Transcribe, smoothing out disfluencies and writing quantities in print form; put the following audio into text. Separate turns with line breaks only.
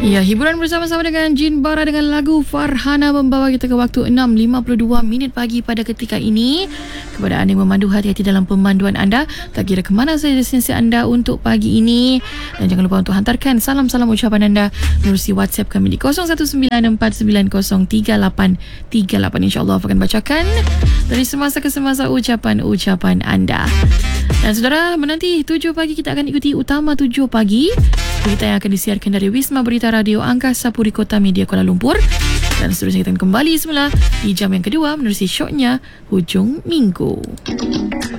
Ya, hiburan bersama-sama dengan Jin Bara dengan lagu Farhana membawa kita ke waktu 6.52 pagi pada ketika ini. Kepada anda yang memandu, hati-hati dalam pemanduan anda. Tak kira ke mana saja destinasi anda untuk pagi ini. Dan jangan lupa untuk hantarkan salam-salam ucapan anda melalui WhatsApp kami di 0194903838. InsyaAllah akan bacakan dari semasa ke semasa ucapan-ucapan anda. Dan saudara, menanti 7 pagi kita akan ikuti Utama 7 pagi. Berita yang akan disiarkan dari Wisma Berita Radio Angkasa Puri Kota Media Kuala Lumpur. Dan seterusnya kita akan kembali semula di jam yang kedua menerusi syoknya Hujung Minggu.